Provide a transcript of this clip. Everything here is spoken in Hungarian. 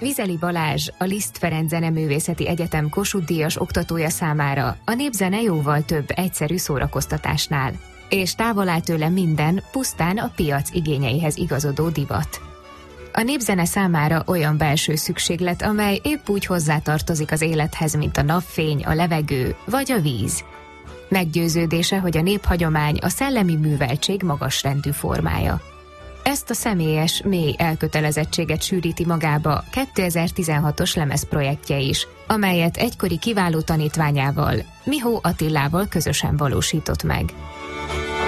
Vizeli Balázs, a Liszt Ferenc Zeneművészeti Egyetem Kossuth-díjas oktatója számára a népzene jóval több egyszerű szórakoztatásnál, és távol áll tőle minden, pusztán a piac igényeihez igazodó divat. A népzene számára olyan belső szükséglet, amely épp úgy hozzátartozik az élethez, mint a napfény, a levegő vagy a víz. Meggyőződése, hogy a néphagyomány a szellemi műveltség magasrendű formája. Ezt a személyes, mély elkötelezettséget sűríti magába 2016-os lemezprojektje is, amelyet egykori kiváló tanítványával, Mihó Attilával közösen valósított meg.